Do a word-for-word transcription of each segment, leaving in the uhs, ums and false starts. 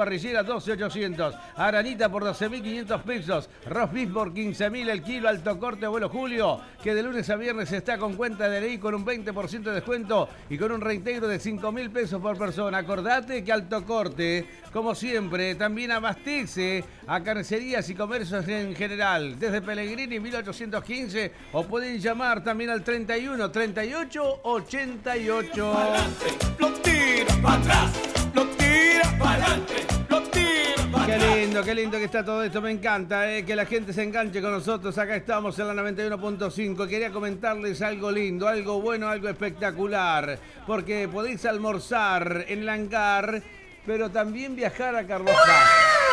parrillera doce mil ochocientos. Aranita por doce mil quinientos pesos. Roast beef por quince mil el kilo. Alto corte abuelo Julio, que de lunes a viernes está con cuenta de D N I con un veinte por ciento de descuento y con un reintegro de cinco mil pesos por persona. Acordate que Alto Corte, como siempre, también abastece a carnicerías y comercios en general. Desde Pellegrini mil ochocientos quince o pueden llamar también al treinta y uno, treinta y ocho, ochenta y ocho. Lo tira para atrás, lo tira para adelante, lo tira para Qué atrás. lindo, qué lindo que está todo esto, me encanta, eh, que la gente se enganche con nosotros. Acá estamos en la noventa y uno punto cinco. Quería comentarles algo lindo, algo bueno, algo espectacular, porque podéis almorzar en el hangar, pero también viajar a Carlos Paz.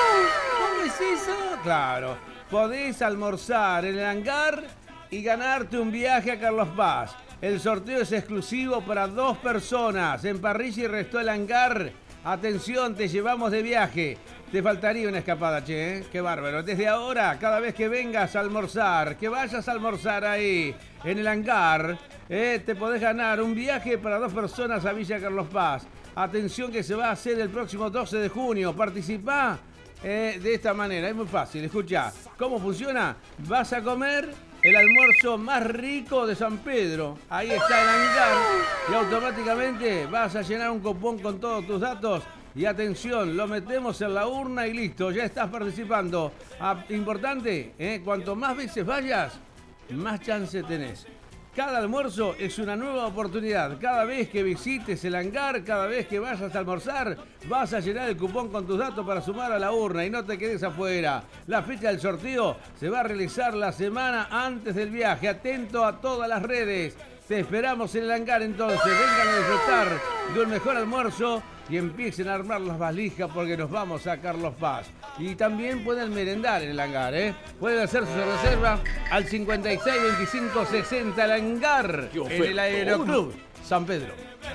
¿Cómo es eso? Claro, podéis almorzar en el hangar y ganarte un viaje a Carlos Paz. El sorteo es exclusivo para dos personas en Parrilla y Resto El Hangar. Atención, te llevamos de viaje. Te faltaría una escapada, che, ¿eh? Qué bárbaro. Desde ahora, cada vez que vengas a almorzar, que vayas a almorzar ahí, en el hangar, eh, te podés ganar un viaje para dos personas a Villa Carlos Paz. Atención que se va a hacer el próximo doce de junio. Participá eh, de esta manera. Es muy fácil. Escuchá, ¿cómo funciona? Vas a comer el almuerzo más rico de San Pedro. Ahí está el hangar. Y automáticamente vas a llenar un cupón con todos tus datos. Y atención, lo metemos en la urna y listo, ya estás participando. Ah, importante, ¿eh? Cuanto más veces vayas, más chance tenés. Cada almuerzo es una nueva oportunidad. Cada vez que visites el hangar, cada vez que vayas a almorzar, vas a llenar el cupón con tus datos para sumar a la urna y no te quedes afuera. La fecha del sorteo se va a realizar la semana antes del viaje. Atento a todas las redes. Te esperamos en el hangar entonces. Vengan a disfrutar de un mejor almuerzo y empiecen a armar las valijas porque nos vamos a Carlos Paz. Y también pueden merendar en el hangar, ¿eh? Pueden hacer su reserva al cincuenta y seis veinticinco sesenta el hangar en el Aeroclub San Pedro.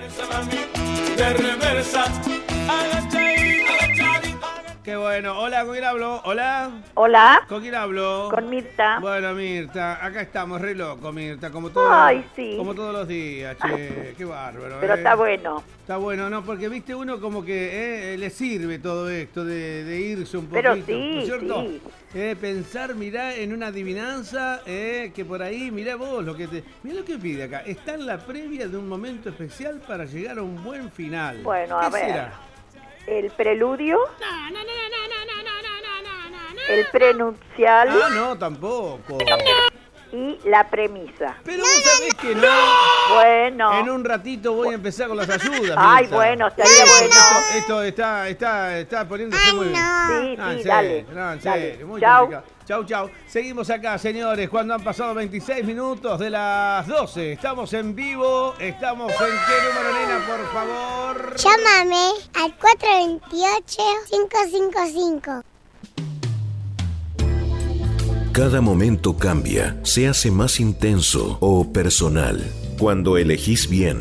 De reversa, agachadita, agachadita. Qué bueno. Hola, ¿con quién hablo? Hola. Hola, ¿Con quién hablo? con Mirta. Bueno, Mirta, acá estamos, re loco, Mirta, como, todo, Ay, sí. como todos los días, che, qué bárbaro. Pero eh. está bueno. Está bueno, ¿no? Porque, viste, uno como que eh, le sirve todo esto de, de irse un poquito, Pero sí, ¿no es cierto? sí. Eh, pensar, mirá, en una adivinanza, eh, que por ahí, mirá vos, lo que te... Mirá lo que pide acá, está en la previa de un momento especial para llegar a un buen final. Bueno, ¿Qué a ver. será? El preludio. El prenuncial Ah, no, tampoco. y la premisa. Pero vos sabés que no. Bueno. En un ratito voy a empezar con las ayudas. Ay, Mirta. bueno, estaría bueno. Esto, esto está, está, está poniéndose muy bien. Sí, No, sí, en serio, dale. no, en dale. serio, muy Chau. complicado. Chau, chau. Seguimos acá, señores, cuando han pasado veintiséis minutos de las doce. Estamos en vivo. Estamos en qué número, nena, por favor. Llámame al cuatro dos ocho, cinco cinco cinco. Cada momento cambia, se hace más intenso o personal cuando elegís bien.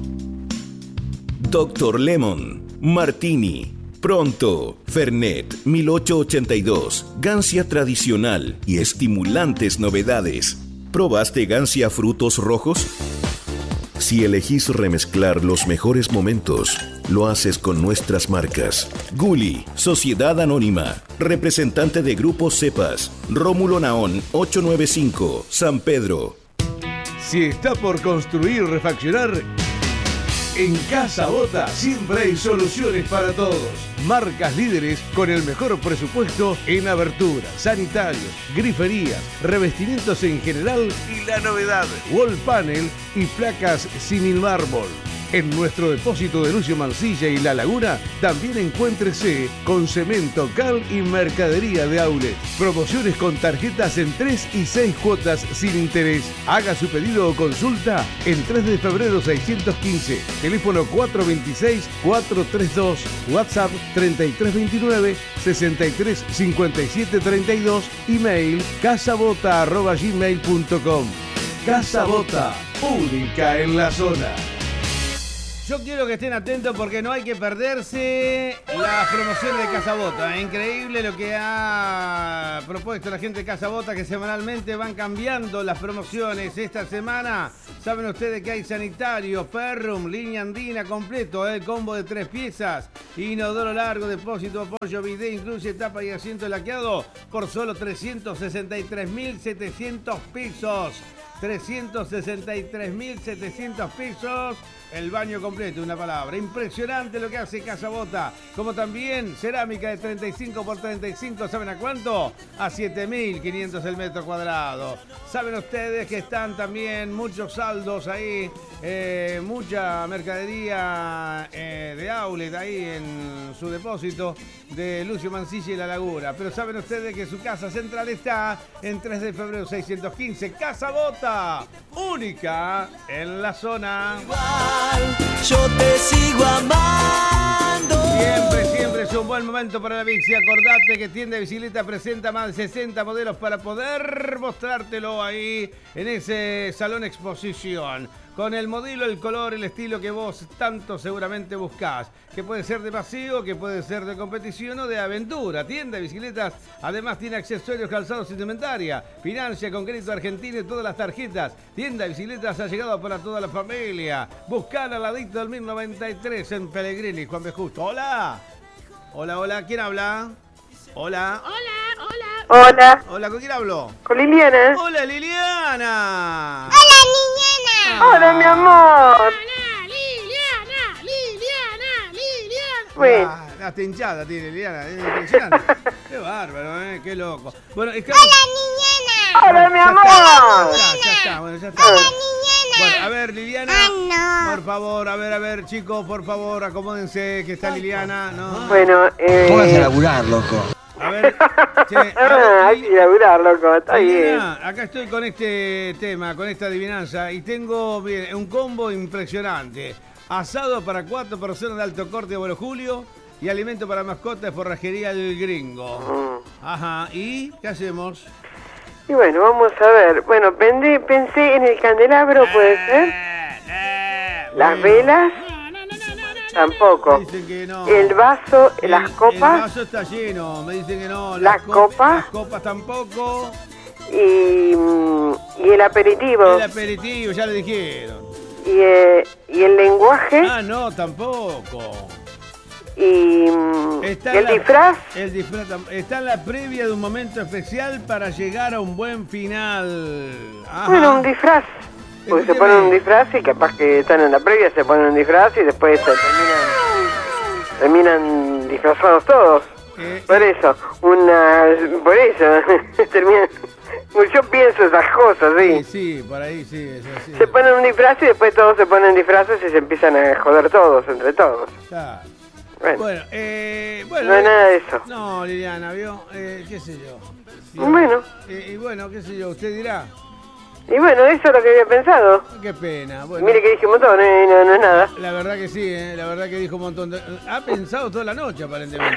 Doctor Lemon, Martini, Pronto, Fernet mil ochocientos ochenta y dos, Gancia tradicional y estimulantes novedades. ¿Probaste Gancia frutos rojos? Si elegís remezclar los mejores momentos, lo haces con nuestras marcas. Gulli, Sociedad Anónima, representante de Grupo Cepas, Rómulo Naón ochocientos noventa y cinco, San Pedro. Si está por construir o refaccionar, en Casa Bota siempre hay soluciones para todos. Marcas líderes con el mejor presupuesto en aberturas, sanitarios, griferías, revestimientos en general y la novedad, wall panel y placas sin mármol. En nuestro depósito de Lucio Mansilla y La Laguna también encuéntrese con cemento, cal y mercadería de outlet. Promociones con tarjetas en tres y seis cuotas sin interés. Haga su pedido o consulta en tres de febrero seiscientos quince. Teléfono cuatro dos seis, cuatro tres dos. WhatsApp treinta y tres veintinueve, sesenta y tres cincuenta y siete treinta y dos. Email casabota arroba gmail punto com. Casa Bota, única en la zona. yo quiero que estén atentos porque no hay que perderse las promociones de Casa Bota. Es increíble lo que ha propuesto la gente de Casa Bota, que semanalmente van cambiando las promociones. Esta semana, saben ustedes que hay sanitario, Ferrum, línea andina completo, el combo de tres piezas, inodoro largo, depósito, apoyo, bidet, incluye tapa y asiento laqueado por solo trescientos sesenta y tres mil setecientos pesos. trescientos sesenta y tres mil setecientos pesos. El baño completo, una palabra. Impresionante lo que hace Casa Bota. Como también cerámica de treinta y cinco por treinta y cinco. ¿Saben a cuánto? A siete mil quinientos el metro cuadrado. Saben ustedes que están también muchos saldos ahí. Eh, mucha mercadería eh, de outlet ahí en su depósito de Lucio Mancilla y La Laguna. Pero saben ustedes que su casa central está en tres de febrero seiscientos quince. Casa Bota, única en la zona. Yo te sigo amando. Siempre, siempre es un buen momento para la bici. Acordate que Tienda de Bicicleta presenta más de sesenta modelos para poder mostrártelo ahí en ese salón exposición. Con el modelo, el color, el estilo que vos tanto seguramente buscás. Que puede ser de paseo, que puede ser de competición o de aventura. Tienda de Bicicletas además tiene accesorios, calzados y indumentaria. Financia con crédito argentino y todas las tarjetas. Tienda de Bicicletas ha llegado para toda la familia. Buscar al ladito del mil noventa y tres en Pellegrini, Juan B. Justo. Hola. Hola, hola. ¿Quién habla? Hola. Hola, hola. Hola, Hola, ¿con quién hablo? con Liliana. Hola, Liliana. Hola, niñana. Hola, mi amor. Hola, Liliana, Liliana, Liliana. Bueno, Ah, hasta hinchada tiene Liliana, es impresionante. Qué bárbaro, ¿eh? Qué loco. Bueno, es que... Hola, niñana. hola, mi Ya amor. está, ya, ya está, bueno, ya está. Hola, niñana. Bueno, a ver, Liliana. Ah, no. Por favor, a ver, a ver, chicos, por favor, acomódense, que está Liliana, ¿no? Bueno, eh... Pónganse a laburar, loco. A ver, che, a ver, Ah, hay que laburar, loco, está bien. Liliana, acá estoy con este tema, con esta adivinanza, y tengo bien, un combo impresionante. Asado para cuatro personas de alto corte de Abuelo Julio y alimento para mascotas, forrajería El Gringo. Ajá, ¿y qué hacemos? Y bueno, vamos a ver. Bueno, pendé- pensé en el candelabro, ¿puede ser? Eh, eh, Las bueno. velas, No, no, no, no, no, no. tampoco. Dicen que no. El vaso, El- las El copas vaso está lleno, me dicen que no. ¿Las cop- copas? Las copas tampoco. y, mm, y el aperitivo. El aperitivo, ya le dijeron. Y, eh, y el lenguaje. Ah, no, tampoco. Y, mm, Está y el la- disfraz. El disfraz tam- está en la previa de un momento especial para llegar a un buen final. Ajá. Bueno, un disfraz. Porque se Escúcheme. ponen un disfraz y capaz que están en la previa, se ponen un disfraz y después se terminan, terminan disfrazados todos. Eh, Por eso, una, por eso, terminan, yo pienso esas cosas, sí, sí. sí, por ahí sí, es así. Se ponen un disfraz y después todos se ponen disfraces y se empiezan a joder todos, entre todos. Claro. Bueno, Bueno, eh, bueno. no hay eh, nada de eso. No, Liliana, ¿vio? Eh, qué sé yo. ¿Vio? Bueno, Eh, y bueno, qué sé yo, usted dirá. y bueno, eso es lo que había pensado. Qué pena. Bueno, Mire que dije un montón, ¿eh? no, no es nada. la verdad que sí, ¿eh? La verdad que dijo un montón de... Ha pensado toda la noche, aparentemente.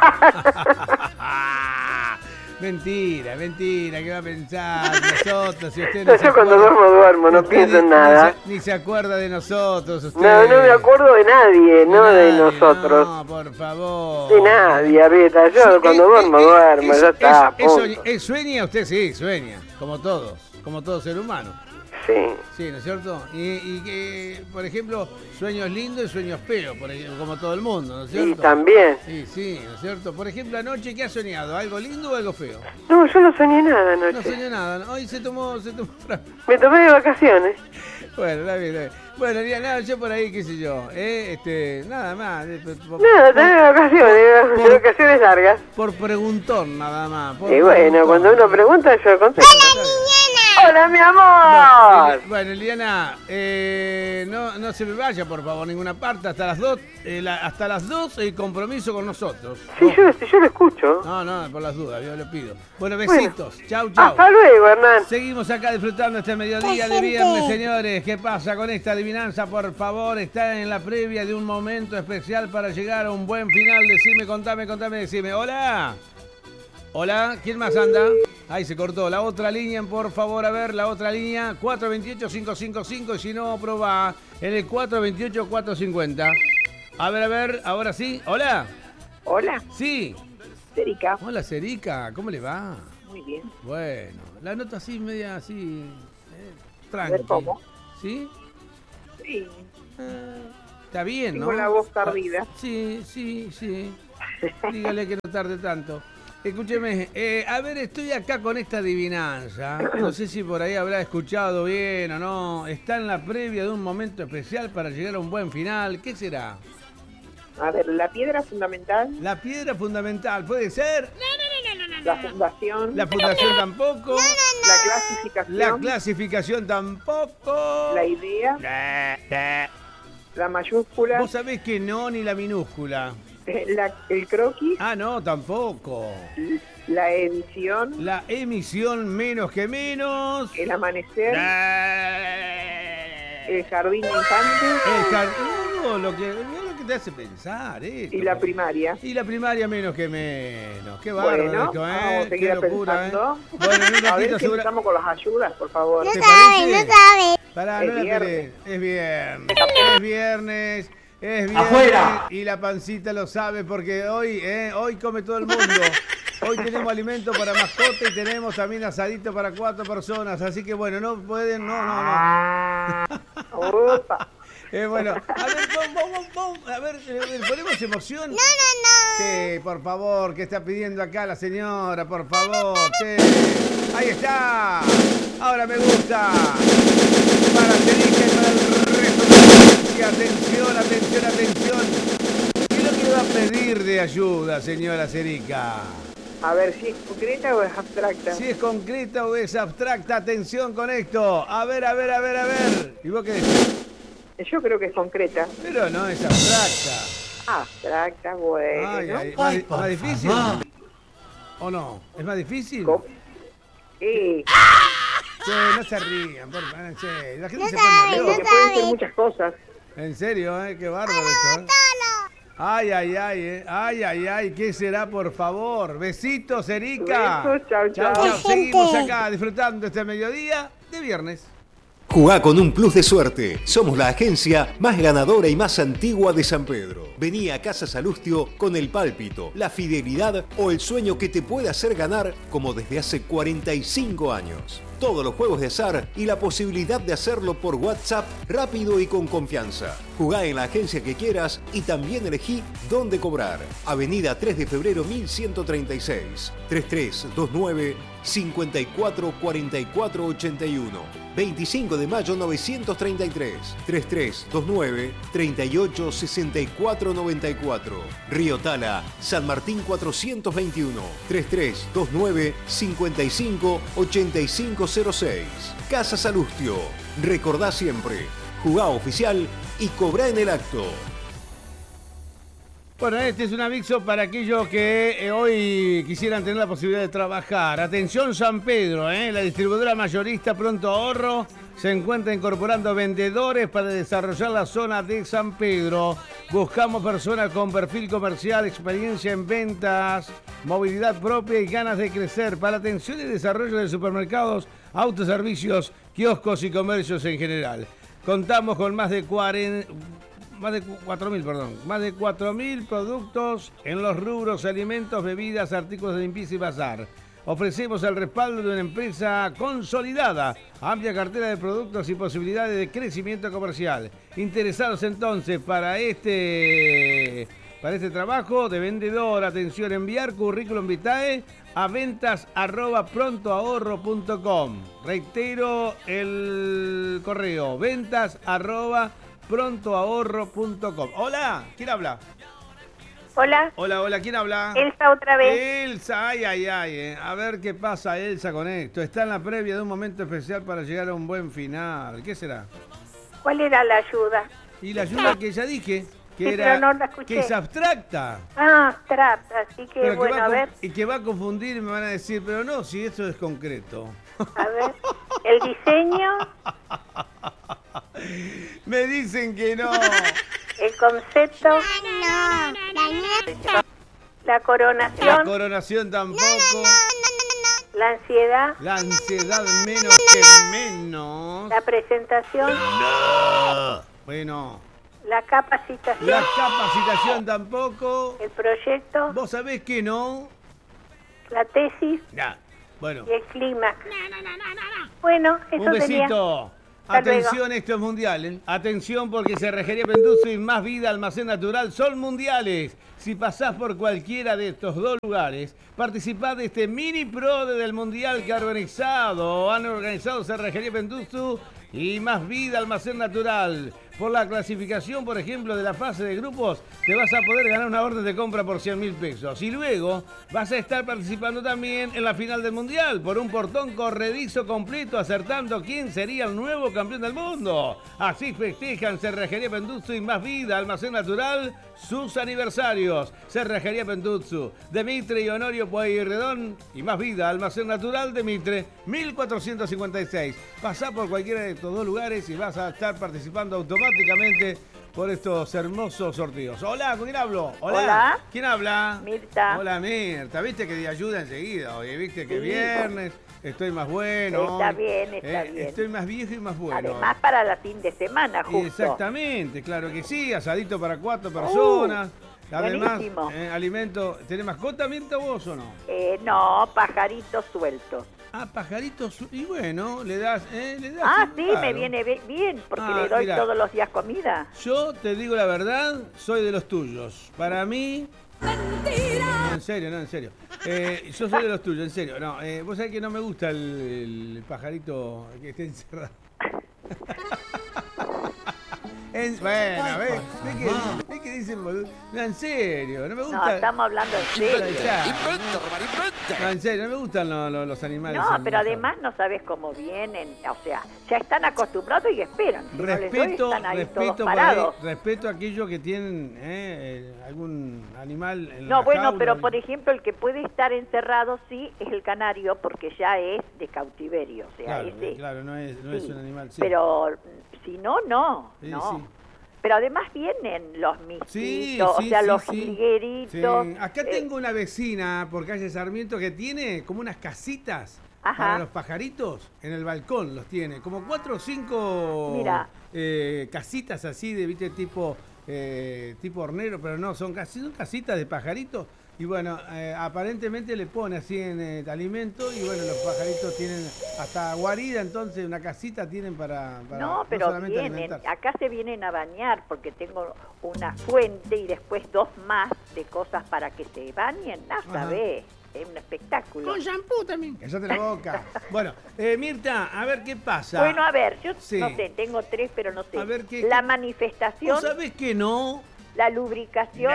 Mentira, mentira, ¿qué va a pensar nosotros? Si usted no No, se yo cuando acuerda- duermo, duermo, no usted pienso en ni- nada. Ni se, ni se acuerda de nosotros, usted. No, no me acuerdo de nadie, no de nadie, nosotros. No, por favor. De nadie, Rita. Yo Sí, cuando eh, duermo, eh, duermo, es- ya está, es- es punto. soñ- es- ¿Sueña usted? Sí, sueña, como todos, como todo ser humano. Sí. Sí, ¿no es cierto? Y, y que, por ejemplo, sueños lindos y sueños feos, por ejemplo, como todo el mundo, ¿no es Y cierto? también. Sí, sí, ¿no es cierto? Por ejemplo, anoche, ¿qué ha soñado? ¿Algo lindo o algo feo? No, yo no soñé nada No anoche. soñó nada, ¿no? Hoy se tomó, se tomó... Me tomé de vacaciones. Bueno, está bien, está bien. Bueno, ya nada, yo por ahí, qué sé yo, ¿eh? Este, nada más. eh, por- por- Nada, tomé de vacaciones, por- de vacaciones largas. Por preguntón, nada más. por Y bueno, preguntón. cuando uno pregunta, yo contesto. ¡Hola, mi amor! Bueno, bueno, Liliana, eh, no, no se me vaya, por favor, a ninguna parte. Hasta las dos, eh, la- hasta las dos el compromiso con nosotros. Sí, yo, yo lo escucho. No, no, por las dudas, yo le pido. Bueno, besitos. Chau, chau. Hasta luego, Hernán. Seguimos acá disfrutando este mediodía de Presente. viernes, señores. ¿Qué pasa con esta adivinanza? Por favor, está en la previa de un momento especial para llegar a un buen final. Decime, contame, contame, decime. Hola. Hola, ¿quién más anda? Ahí se cortó. La otra línea, por favor, a ver, la otra línea. cuatro dos ocho, cinco cinco cinco y si no, probá en el cuatro dos ocho, cuatro cinco cero. A ver, a ver, ahora sí. Hola. Hola, Sí. Erika. Hola, Cerica. ¿Cómo le va? Muy bien. Bueno, la nota así, media así... Eh, tranqui. ver, ¿cómo? ¿Sí? Sí, Eh, está bien, ¿no? tengo la voz tardida. Sí, sí, sí. Dígale que no tarde tanto. Escúcheme, eh, a ver, estoy acá con esta adivinanza. No sé si por ahí habrá escuchado bien o no. Está en la previa de un momento especial para llegar a un buen final. ¿Qué será? A ver, la piedra fundamental, La piedra fundamental, ¿puede ser? la fundación, La fundación tampoco. la clasificación, La clasificación tampoco. la idea, la mayúscula, Vos sabés que no, ni la minúscula. eh, la- el croquis, Ah, no, tampoco. la edición, La emisión menos que menos. el amanecer, El el jardín infante jardín, lo que, lo que te hace pensar, ¿eh? y la primaria. Y la primaria menos que menos. Qué bárbaro Bueno, esto, ¿eh? vamos a Qué seguir locura, pensando. ¿eh? Bueno, en un A ver ratito si segura... empezamos con las ayudas, por favor. No ¿Te sabe, parece? no sabe. Pará, Es no la viernes. pelees. Es viernes. Es viernes. Es viernes. ¡Afuera! Y la pancita lo sabe porque hoy, ¿eh? Hoy come todo el mundo. Hoy tenemos alimento para mascota y tenemos también asadito para cuatro personas. Así que bueno, no pueden, no, no, no. Opa. Eh, bueno, a ver, vamos, vamos, vamos, a ver, eh, ponemos emoción. No, no, no. Sí, por favor, ¿qué está pidiendo acá la señora? Por favor, sí. Ahí está. Ahora me gusta. Para Cerica y para el resto de la audiencia. Atención, atención, atención. ¿Qué es lo que va a pedir de ayuda, señora Cerica? A ver si es concreta o es abstracta. Si es concreta o es abstracta, atención con esto. A ver, a ver, a ver, a ver. ¿Y vos qué decís? Yo creo que es concreta. Pero no es abstracta. Abstracta, bueno. Ay, ay, ¿más, di- más difícil? ¿O no? ¿Es más difícil? Co- Eh, Che, no se rían, por favor, che, la gente No se sabe, pone que no nerviosa. pueden ser sabe. muchas cosas. En serio, eh, qué bárbaro esto, eh. Ay, ay, ay, eh. Ay, ay, ay, ¿qué será, por favor? Besitos, Erika. Besos, chau, chau. Chau, Gente. Seguimos acá disfrutando este mediodía de viernes. Jugá con un plus de suerte. Somos la agencia más ganadora y más antigua de San Pedro. Vení a Casa Salustio con el pálpito, la fidelidad o el sueño que te puede hacer ganar como desde hace cuarenta y cinco años. Todos los juegos de azar y la posibilidad de hacerlo por WhatsApp rápido y con confianza. Jugá en la agencia que quieras y también elegí dónde cobrar. Avenida tres de febrero mil ciento treinta y seis, treinta y tres veintinueve, cincuenta y cuatro cuarenta y cuatro ochenta y uno. veinticinco de mayo novecientos treinta y tres, treinta y tres veintinueve, treinta y ocho sesenta y cuatro noventa y cuatro. Río Tala, San Martín cuatrocientos veintiuno, treinta y tres veintinueve, cincuenta y cinco ochenta y cinco cero seis. Casa Salustio. Recordá siempre, jugá oficial y cobrá en el acto. Bueno, este es un aviso para aquellos que eh, hoy quisieran tener la posibilidad de trabajar. Atención San Pedro, eh, la distribuidora mayorista Pronto Ahorro se encuentra incorporando vendedores para desarrollar la zona de San Pedro. Buscamos personas con perfil comercial, experiencia en ventas, movilidad propia y ganas de crecer para atención y desarrollo de supermercados, autoservicios, kioscos y comercios en general. Contamos con más de cuarenta... Más de cuatro mil, perdón. Más de cuatro mil productos en los rubros alimentos, bebidas, artículos de limpieza y bazar. Ofrecemos el respaldo de una empresa consolidada, amplia cartera de productos y posibilidades de crecimiento comercial. Interesados entonces para este, para este trabajo de vendedor, atención, enviar currículum vitae a ventas arroba prontoahorro punto com. Reitero el correo, ventas arroba prontoahorro punto com. Hola, ¿quién habla? Hola, Hola, hola, ¿quién habla? Elsa otra vez. Elsa, ay, ay, ay. eh. A ver qué pasa, Elsa, con esto. Está en la previa de un momento especial para llegar a un buen final. ¿Qué será? ¿Cuál era la ayuda? Y la ayuda que ya dije, que Sí, era pero no la escuché. que es abstracta. Ah, abstracta, así que pero que bueno, va a a con- ver, Y que va a confundir y me van a decir, pero no, si esto es concreto. a ver. El diseño, Me dicen que no. el concepto, No, la neta. la La coronación, coronación tampoco. No, no, no, no, no. La ansiedad. La ansiedad menos que menos. La presentación. No. Bueno. La capacitación. La capacitación tampoco. El proyecto. ¿Vos sabés que no? La tesis. Ya. Bueno. Y el clímax. No, no, no, no, no, no. Bueno, eso Un besito. sería. Hasta Atención, luego. esto es mundial. ¿eh? Atención porque Cerrajería Penduzo y Más Vida Almacén Natural son mundiales. Si pasás por cualquiera de estos dos lugares, participá de este mini pro del mundial que ha organizado. Han organizado Cerrajería Penduzo y Más Vida Almacén Natural. Por la clasificación, por ejemplo, de la fase de grupos, te vas a poder ganar una orden de compra por cien mil pesos. Y luego vas a estar participando también en la final del Mundial por un portón corredizo completo, acertando quién sería el nuevo campeón del mundo. Así festejan Cerrajería Penduzo y Más Vida Almacén Natural sus aniversarios. Cerrajería Penduzo, de Mitre y Honorio Pueyrredón y Más Vida Almacén Natural de Mitre, mil cuatrocientos cincuenta y seis. Pasá por cualquiera de estos dos lugares y vas a estar participando automáticamente por estos hermosos sorteos. Hola, ¿con quién hablo? Hola. Hola. ¿Quién habla? Mirta. Hola, Mirta. ¿Viste que te ayuda enseguida? Oye, ¿viste que Sí. viernes? Estoy más bueno. Está bien, está Eh, bien. Estoy más viejo y más bueno. Además para la fin de semana, justo. Exactamente, claro que sí. Asadito para cuatro personas. Uh, Además, buenísimo. eh, alimento. ¿Tenés mascota, Mirta, vos o no? Eh, no, pajaritos sueltos. Ah, pajaritos. Y bueno, le das. Eh, le das Ah, un- sí, claro. me viene be- bien, porque Ah, le doy mirá. todos los días comida. Yo te digo la verdad, soy de los tuyos. Para mí. No, en serio, no, en serio. Eh, yo soy de los tuyos, en serio. No, eh, vos sabés que no me gusta el, el pajarito que esté encerrado. En- bueno, ¿ves? ¿Ves que, ves que dicen boludo? No, en serio, no me gusta. No, estamos hablando en serio. Ya. No, en serio, no me gustan lo- lo- los animales. No, en- pero además no sabes cómo vienen, o sea, ya están acostumbrados y esperan. Si no les doy, Respeto, están ahí respeto, todos por ahí, parados. respeto a aquellos que tienen eh, eh, algún animal en No, la bueno, jaula. pero por ejemplo, el que puede estar encerrado sí es el canario, porque ya es de cautiverio, o sea, Claro, ese. claro, no es, no sí. es un animal. Sí. Pero si no, no, Sí, no. sí. Pero además vienen los misitos, Sí, o sí, sea, sí, los sí. jilgueritos. Sí. Acá eh, tengo una vecina por calle Sarmiento que tiene como unas casitas Ajá. para los pajaritos en el balcón, los tiene. Como cuatro o cinco Mira. eh, casitas así de, viste, tipo, eh, tipo hornero, pero no, son, casi, son casitas de pajaritos. Y bueno, eh, aparentemente le pone así en eh, alimento y bueno, los pajaritos tienen hasta guarida, entonces una casita tienen para, para No, pero solamente vienen, alimentarse. acá se vienen a bañar porque tengo una fuente y después dos más de cosas para que se bañen. Ah, Ajá. sabés, es un espectáculo. Con shampoo también. Cállate la boca. Bueno, eh, Mirta, a ver qué pasa. Bueno, a ver, yo Sí. no sé, tengo tres, pero no sé. A ver, ¿qué- la qué- manifestación, ¿Vos sabés que no? la lubricación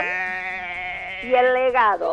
y el legado.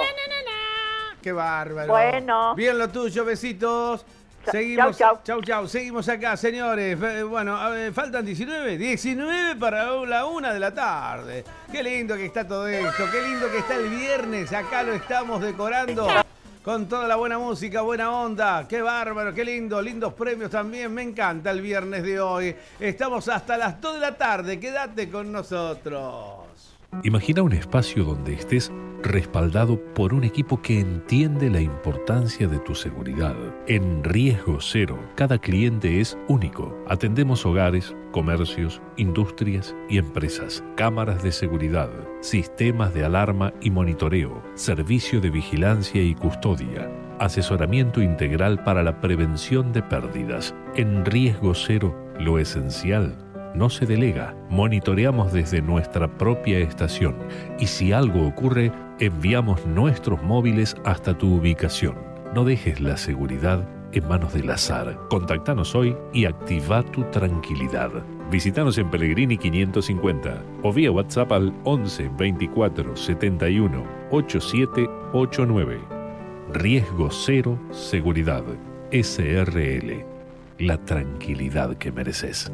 Qué bárbaro. Bueno. Bien lo tuyo, besitos. Chau, Seguimos, chau, chau. chau, chau. Seguimos acá, señores. Eh, Bueno, a ver, faltan diecinueve. diecinueve para la una de la tarde. Qué lindo que está todo esto. Qué lindo que está el viernes. Acá lo estamos decorando con toda la buena música, buena onda. Qué bárbaro, qué lindo. Lindos premios también. Me encanta el viernes de hoy. Estamos hasta las dos de la tarde. Quédate con nosotros. Imagina un espacio donde estés respaldado por un equipo que entiende la importancia de tu seguridad. En Riesgo Cero, cada cliente es único. Atendemos hogares, comercios, industrias y empresas, cámaras de seguridad, sistemas de alarma y monitoreo, servicio de vigilancia y custodia, asesoramiento integral para la prevención de pérdidas. En Riesgo Cero, lo esencial no se delega, monitoreamos desde nuestra propia estación y si algo ocurre, enviamos nuestros móviles hasta tu ubicación. No dejes la seguridad en manos del azar. Contactanos hoy y activa tu tranquilidad. Visítanos en Pellegrini quinientos cincuenta o vía WhatsApp al once veinticuatro setenta y uno ochenta y siete ochenta y nueve. Riesgo Cero Seguridad. S R L. La tranquilidad que mereces.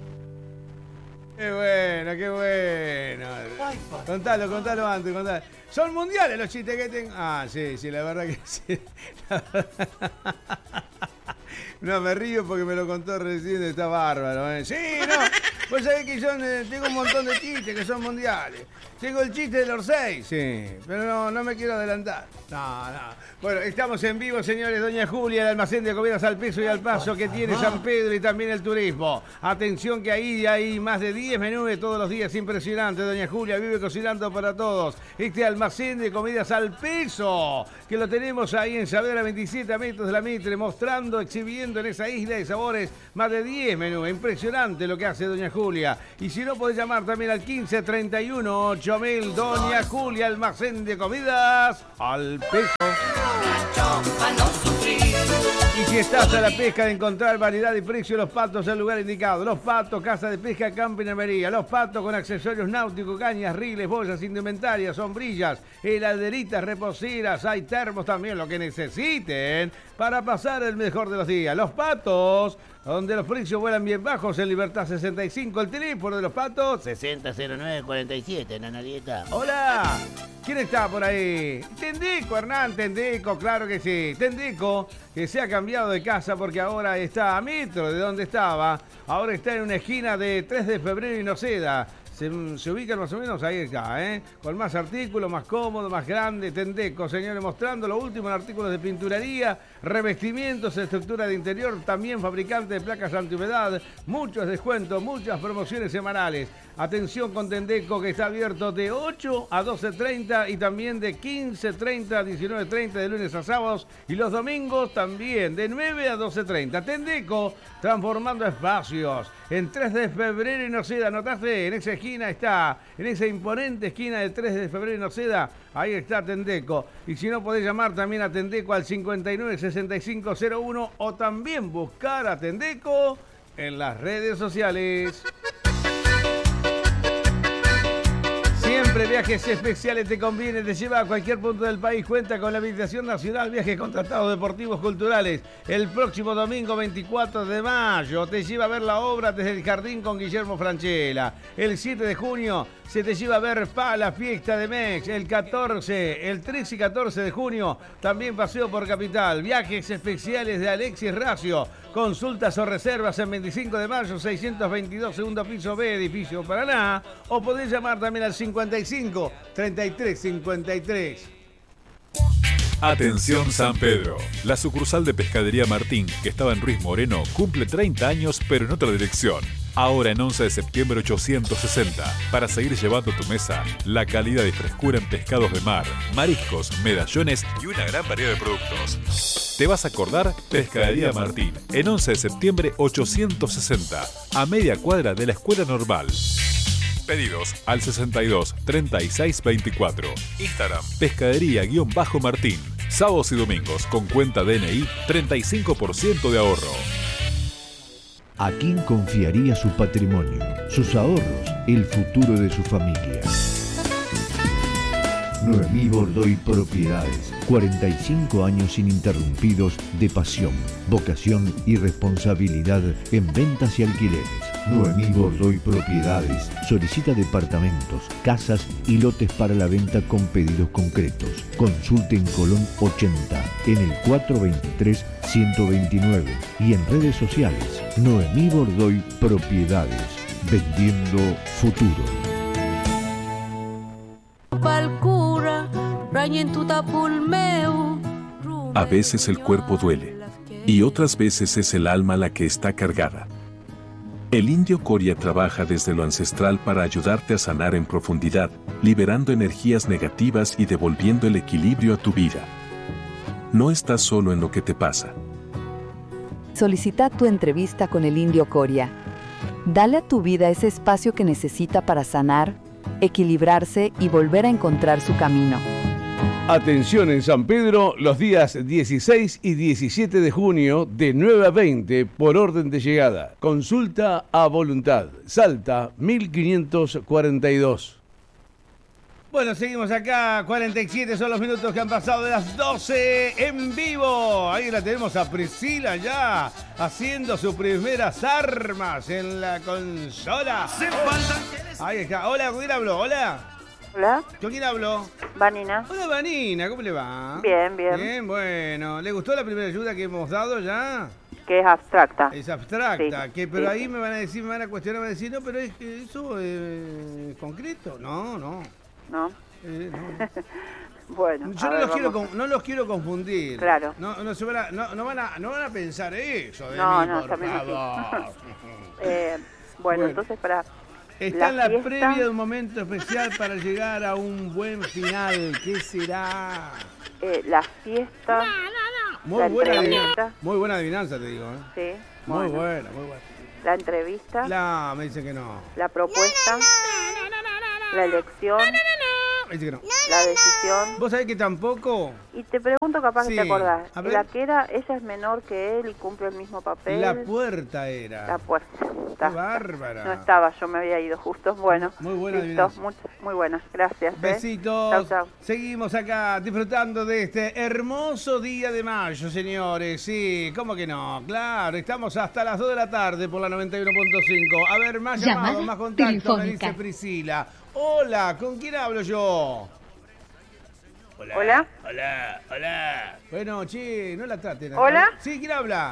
Qué bueno, qué bueno. Contalo, contalo antes, contalo. Son mundiales los chistes que tengo. Ah, sí, sí, la verdad que sí. La verdad. No, me río porque me lo contó recién, está bárbaro. ¿eh? Sí, no. Vos sabés que yo eh, tengo un montón de chistes que son mundiales. Tengo el chiste de Orsay, sí, pero no, no me quiero adelantar. No, no. Bueno, estamos en vivo, señores. Doña Julia, el almacén de comidas al peso y al paso que tiene San Pedro y también el turismo. Atención que ahí hay más de diez menús todos los días. Impresionante. Doña Julia vive cocinando para todos. Este almacén de comidas al peso, que lo tenemos ahí en Saavedra, veintisiete a metros de la Mitre, mostrando, exhibiendo en esa isla de sabores más de diez menús. Impresionante lo que hace Doña Julia. Y si no, podés llamar también al quince treinta y uno ocho mil. Doña Julia, almacén de comidas al peso. Y si estás a la pesca de encontrar variedad y precio, Los Patos es el lugar indicado. Los Patos, casa de pesca, camping y armería. Los Patos con accesorios náuticos, cañas, riles, bolsas, indumentarias, sombrillas, heladeritas, reposeras. Hay termos también, lo que necesiten para pasar el mejor de los días. Los Patos, donde los precios vuelan bien bajos, en Libertad sesenta y cinco. El teléfono de Los Patos, sesenta cero nueve cuarenta y siete, Nanalieta. Hola, ¿quién está por ahí? Tendeco, Hernán, Tendeco, claro que sí. Tendeco, que se ha cambiado de casa porque ahora está a metro de donde estaba. Ahora está en una esquina de tres de febrero y Noceda. Se, se ubican más o menos ahí acá, ¿eh? Con más artículos, más cómodo, más grande. Tendeco, señores, mostrando lo último en artículos de pinturería, revestimientos, estructura de interior, también fabricante de placas antihumedad, muchos descuentos, muchas promociones semanales. Atención con Tendeco, que está abierto de ocho a doce treinta y también de quince treinta a diecinueve treinta de lunes a sábados, y los domingos también de nueve a doce treinta. Tendeco, transformando espacios en tres de febrero y Noceda. ¿Notaste? En esa esquina está, en esa imponente esquina de tres de febrero y Noceda, ahí está Tendeco. Y si no, podés llamar también a Tendeco al cincuenta y nueve sesenta y cinco cero uno o también buscar a Tendeco en las redes sociales. Siempre Viajes Especiales te conviene, te lleva a cualquier punto del país. Cuenta con la habilitación nacional, viajes con tratados deportivos culturales. El próximo domingo veinticuatro de mayo te lleva a ver la obra Desde el Jardín con Guillermo Francella. El siete de junio se te lleva a ver F A, la fiesta de Mex. El catorce, el trece y catorce de junio también paseo por Capital. Viajes Especiales de Alexis Racio. Consultas o reservas en veinticinco de mayo, seiscientos veintidós, segundo piso B, edificio Paraná. O podés llamar también al cincuenta y cinco treinta y tres cincuenta y tres. Atención San Pedro. La sucursal de Pescadería Martín, que estaba en Ruiz Moreno, cumple treinta años, pero en otra dirección. Ahora en once de septiembre ochocientos sesenta, para seguir llevando a tu mesa la calidad y frescura en pescados de mar, mariscos, medallones y una gran variedad de productos. ¿Te vas a acordar? Pescadería Martín, en once de septiembre ochocientos sesenta, a media cuadra de la Escuela Normal. Pedidos al sesenta y dos treinta y seis veinticuatro. Instagram, pescadería-martín. Sábados y domingos con cuenta D N I, treinta y cinco por ciento de ahorro. ¿A quién confiaría su patrimonio, sus ahorros, el futuro de su familia? Noemí Bordoy Propiedades. cuarenta y cinco años ininterrumpidos de pasión, vocación y responsabilidad en ventas y alquileres. Noemí Bordoy Propiedades solicita departamentos, casas y lotes para la venta con pedidos concretos. Consulte en Colón ochenta, en el cuatrocientos veintitrés ciento veintinueve y en redes sociales. Noemí Bordoy Propiedades, vendiendo futuro. A veces el cuerpo duele y otras veces es el alma la que está cargada. El indio Coria trabaja desde lo ancestral para ayudarte a sanar en profundidad, liberando energías negativas y devolviendo el equilibrio a tu vida. No estás solo en lo que te pasa. Solicita tu entrevista con el indio Coria. Dale a tu vida ese espacio que necesita para sanar, equilibrarse y volver a encontrar su camino. Atención en San Pedro, los días dieciséis y diecisiete de junio de nueve a veinte por orden de llegada. Consulta a voluntad. Salta mil quinientos cuarenta y dos. Bueno, seguimos acá, cuarenta y siete son los minutos que han pasado de las doce en vivo. Ahí la tenemos a Priscila ya haciendo sus primeras armas en la consola. Ahí está. Hola, ¿con quién habló? Hola. Hola. ¿Con quién habló? Vanina. Hola, Vanina, ¿cómo le va? Bien, bien. Bien, bueno. ¿Le gustó la primera ayuda que hemos dado ya? que es abstracta. Es abstracta, Sí, que, pero sí. ahí me van a decir, me van a cuestionar, me van a decir, no, pero es que eso eh, es concreto. No, no. ¿No? Eh, no. Bueno, Yo a no ver, los, quiero, vamos. con- no los quiero confundir. Claro. No, no, se van a, no, no van a, no van a pensar eso de No, mí, no, por también así. favor. Eh, bueno, Bueno. entonces para Está en la fiesta- previa de un momento especial para llegar a un buen final. ¿Qué será? eh, la fiesta, Muy la buena, entrevista, adivinanza, muy buena adivinanza, te digo. ¿eh? sí, Muy bueno, buena, muy buena. la entrevista, La, me dice que no. la propuesta, la elección, Me dice que no. la decisión. ¿Vos sabés que tampoco? Y te pregunto, capaz Sí, que te acordás, a ver. la que era, ella es menor que él y cumple el mismo papel. La puerta era. La puerta. Qué bárbara. No estaba, yo me había ido justo. Bueno, Muy buena listo, adivinanza. muy, muy buena, gracias. ¿eh? Besitos. Chau, chau. Seguimos acá disfrutando de este hermoso día de mayo, señores. Sí, ¿cómo que no? Claro, estamos hasta las dos de la tarde por la noventa y uno punto cinco. A ver, más Llamada llamados, más contactos, me telefónica. dice Priscila. Hola, ¿con quién hablo yo? Hola. Hola. Hola, hola. Bueno, che, no la traten. acá. Hola. Sí, ¿quién habla?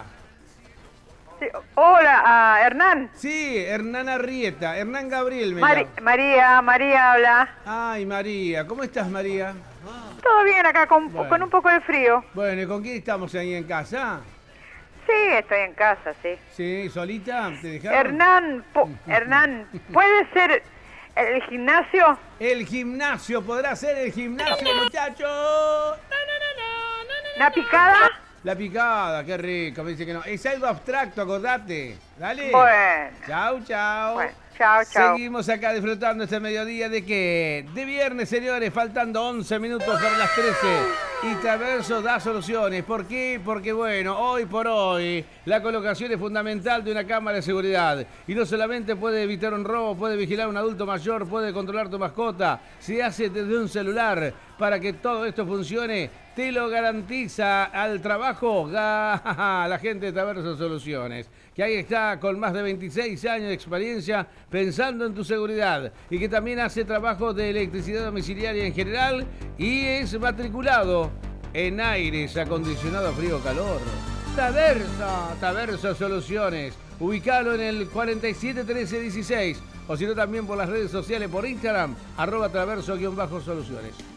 Sí, hola, ah, Hernán. Sí, Hernán Arrieta, Hernán Gabriel me Mari- llama. María, María habla. Ay, María, ¿cómo estás, María? Todo bien acá, con, Bueno. con un poco de frío. Bueno, ¿y con quién estamos ahí en casa? Sí, estoy en casa, sí. Sí, ¿solita? ¿Te dejaron? Hernán, po- Hernán, ¿puede ser el gimnasio? El gimnasio, ¿podrá ser el gimnasio, muchachos? ¿La picada? La picada, qué rico, me dice que no. Es algo abstracto, acordate. Dale. Bueno. Chau, chau. Bueno, chao, chao. Seguimos acá disfrutando este mediodía de qué? De viernes, señores, faltando once minutos para las trece. Y Traverso da soluciones. ¿Por qué? Porque, bueno, hoy por hoy la colocación es fundamental de una cámara de seguridad. Y no solamente puede evitar un robo, puede vigilar a un adulto mayor, puede controlar tu mascota. Se hace desde un celular. Para que todo esto funcione, te lo garantiza al trabajo la gente de Traverso Soluciones. Que ahí está con más de veintiséis años de experiencia pensando en tu seguridad y que también hace trabajo de electricidad domiciliaria en general y es matriculado en aires acondicionado frío calor. Traverso, Traverso Soluciones. Ubicalo en el cuarenta y siete trece dieciséis o si no también por las redes sociales, por Instagram, arroba traverso-soluciones.